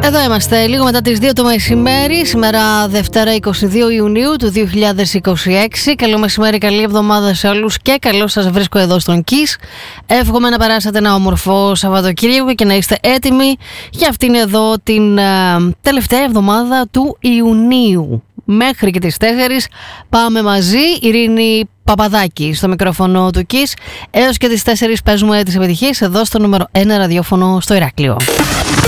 Εδώ είμαστε, λίγο μετά τις 2 το μεσημέρι, σήμερα Δευτέρα 22 Ιουνίου του 2026. Καλό μεσημέρι, καλή εβδομάδα σε όλους και καλώς σας βρίσκω εδώ στον KISS. Εύχομαι να περάσετε ένα όμορφο Σαββατοκύριακο και να είστε έτοιμοι για αυτήν εδώ την τελευταία εβδομάδα του Ιουνίου. Μέχρι και τις 4 πάμε μαζί, Ειρήνη Παπαδάκη στο μικρόφωνο του KISS. Έως και τις 4 παίζουμε τις επιτυχίες εδώ στο νούμερο 1 ραδιόφωνο στο Ηράκλειο.